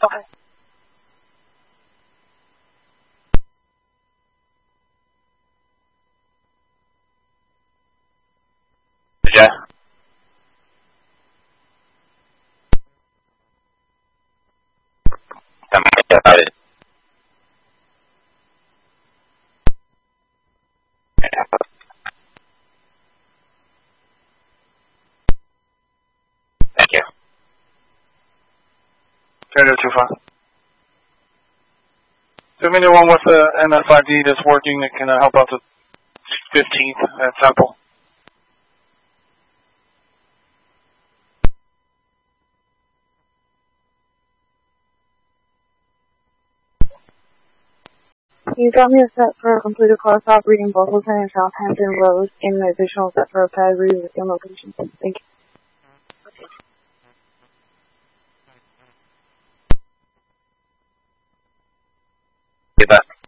Okay. Yeah. Got it. Thank you. Trader 25. Do you mean the one with the NFID that's working that can help out the 15th at Temple? You got me a set for a completed car stop reading Boylston and Southampton Road and an additional set for a pad reading with your location. Thank you. Get that.